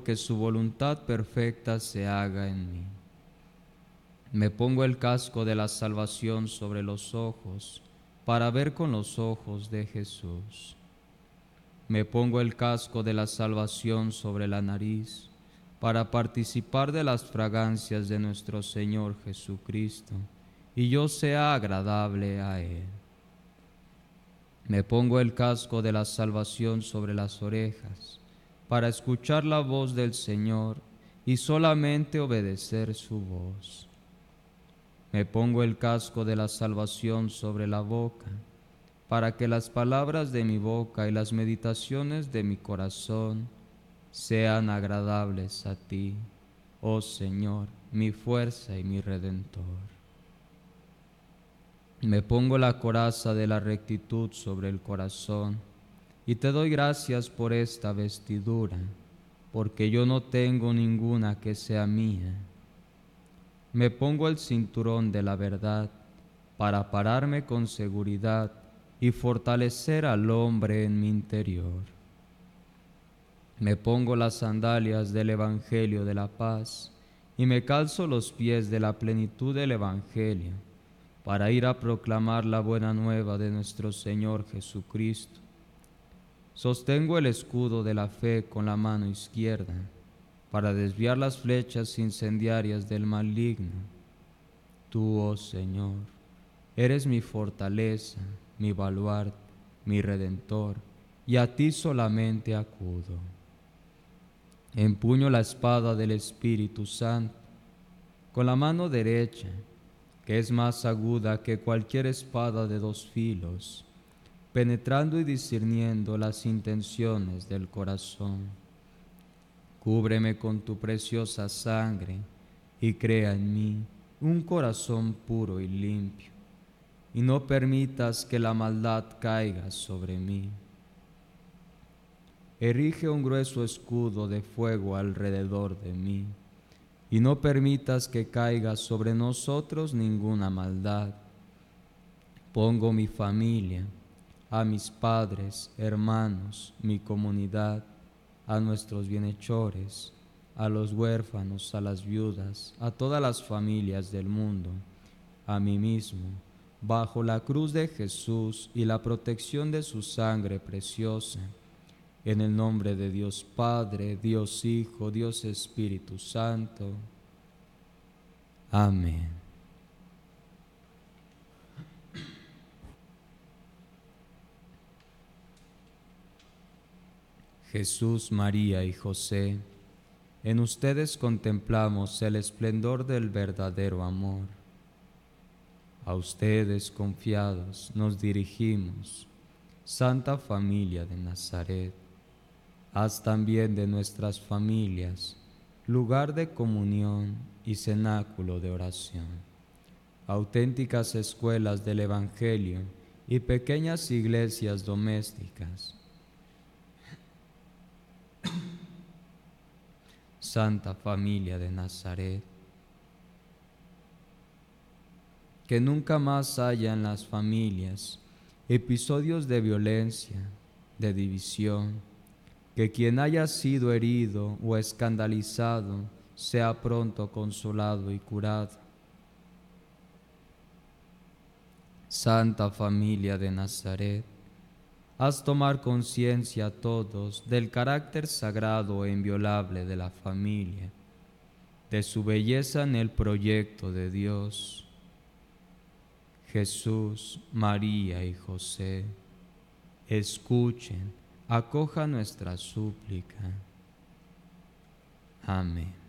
que su voluntad perfecta se haga en mí. Me pongo el casco de la salvación sobre los ojos, para ver con los ojos de Jesús. Me pongo el casco de la salvación sobre la nariz, para participar de las fragancias de nuestro Señor Jesucristo, y yo sea agradable a Él. Me pongo el casco de la salvación sobre las orejas, para escuchar la voz del Señor y solamente obedecer su voz. Me pongo el casco de la salvación sobre la boca, para que las palabras de mi boca y las meditaciones de mi corazón sean agradables a ti, oh Señor, mi fuerza y mi Redentor. Me pongo la coraza de la rectitud sobre el corazón, y te doy gracias por esta vestidura, porque yo no tengo ninguna que sea mía. Me pongo el cinturón de la verdad, para pararme con seguridad y fortalecer al hombre en mi interior. Me pongo las sandalias del Evangelio de la paz, y me calzo los pies de la plenitud del Evangelio, para ir a proclamar la buena nueva de nuestro Señor Jesucristo. Sostengo el escudo de la fe con la mano izquierda, para desviar las flechas incendiarias del maligno. Tú, oh Señor, eres mi fortaleza, mi baluarte, mi Redentor, y a ti solamente acudo. Empuño la espada del Espíritu Santo con la mano derecha, que es más aguda que cualquier espada de dos filos, penetrando y discerniendo las intenciones del corazón. Cúbreme con tu preciosa sangre y crea en mí un corazón puro y limpio, y no permitas que la maldad caiga sobre mí. Erige un grueso escudo de fuego alrededor de mí, y no permitas que caiga sobre nosotros ninguna maldad. Pongo mi familia, a mis padres, hermanos, mi comunidad, a nuestros bienhechores, a los huérfanos, a las viudas, a todas las familias del mundo, a mí mismo, bajo la cruz de Jesús y la protección de su sangre preciosa, en el nombre de Dios Padre, Dios Hijo, Dios Espíritu Santo. Amén. Jesús, María y José, en ustedes contemplamos el esplendor del verdadero amor. A ustedes confiados nos dirigimos, Santa Familia de Nazaret. Haz también de nuestras familias lugar de comunión y cenáculo de oración, auténticas escuelas del Evangelio y pequeñas iglesias domésticas. Santa Familia de Nazaret, que nunca más haya en las familias episodios de violencia, de división, que quien haya sido herido o escandalizado sea pronto consolado y curado. Santa Familia de Nazaret, haz tomar conciencia a todos del carácter sagrado e inviolable de la familia, de su belleza en el proyecto de Dios. Jesús, María y José, escuchen, acojan nuestra súplica. Amén.